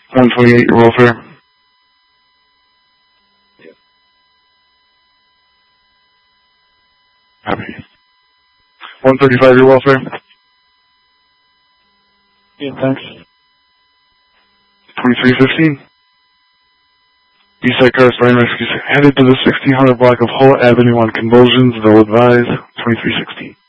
128, your welfare. Yeah. Happy. 135, your welfare. Yeah, thanks. 2315. Eastside Cars Fire and Rescue headed to the 1600 block of Hull Avenue on convulsions, though advised. 2316.